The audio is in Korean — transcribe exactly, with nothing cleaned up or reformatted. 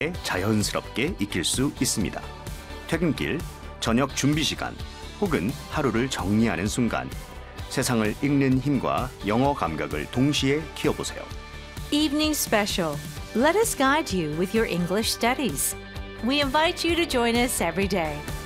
자연스럽게 익힐 수 있습니다. 퇴근길, 저녁 준비 시간, 혹은 하루를 정리하는 순간, 세상을 읽는 힘과 영어 감각을 동시에 키워보세요. Evening Special. Let us guide you with your English studies. We invite you to join us every day.